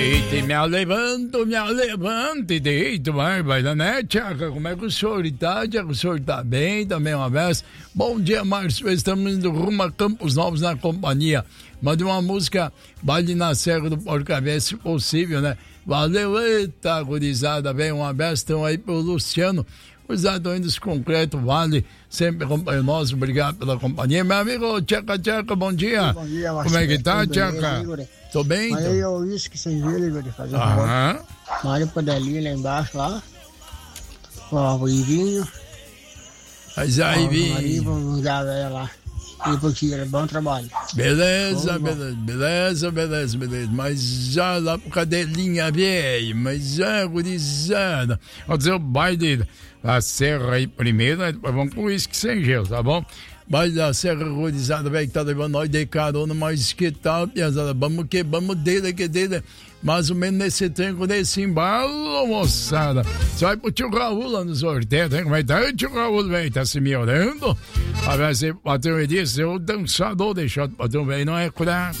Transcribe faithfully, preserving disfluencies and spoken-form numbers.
Eita, me levanto, me levanto e deito, vai, vai, né, Tchaca? Como é que o senhor está? Tchaca, o senhor está bem? Também uma vez. Bom dia, Márcio. Estamos indo rumo a Campos Novos na companhia. Mande uma música, Baile na Serra do Porcavé, se possível, né? Valeu, eita, gurizada, vem uma vez, estão aí pro Luciano. Gurizada, indo concreto, vale, sempre acompanha nós, obrigado pela companhia. Meu amigo, Tchaca, Tchaca, bom dia. Bom dia, Márcio. Como é que tá, Tchaca? Tô bem, Mas então. aí eu ouvi que sem ver, Igor, fazer um Aham. Mário Padelinha lá embaixo, lá. Ó, o Ivinho. Mas aí, Ó, vi. o Marinho, vamos já velho lá. E pro Tira, bom trabalho. Beleza, Bom, bom. beleza, beleza, beleza, beleza. Mas já lá pro cadelinha velho, mas já gurizada. Vou dizer o baile da Serra aí primeiro, né? Depois vamos com uísque sem gelo, tá bom? Baile da Serra gurizada, velho, que tá levando nós de carona, mas que tal, piazada? Vamos que vamos dele, que dele. Mais ou menos nesse tempo, nesse embalo, moçada. Você vai pro tio Raul lá no sorteio, hein? Como é que tá? Tio Raul, velho, tá se me olhando? A ver se o patrão me disse, o dançador deixou o patrão, velho, não é curar.